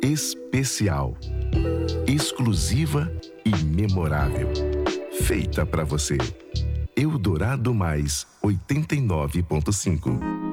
especial, exclusiva e memorável. Feita para você. Eldorado Mais 89.5.